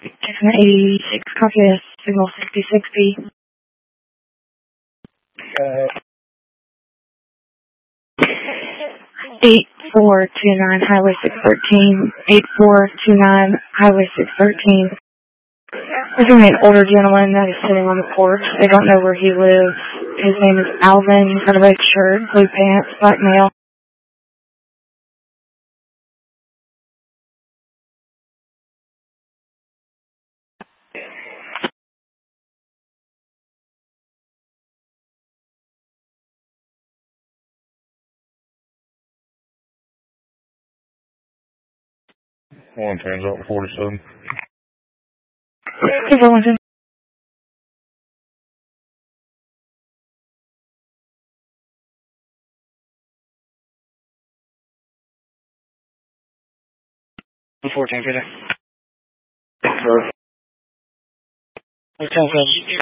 Jackson 86, copy this, signal 66B. 8429 Highway 613, 8429 Highway 613. There's going to be an older gentleman that is sitting on the porch. They don't know where he lives. His name is Alvin. He's got a red shirt, blue pants, black male. One turns out 47. Hey, Burlington. $14, Peter. Hotel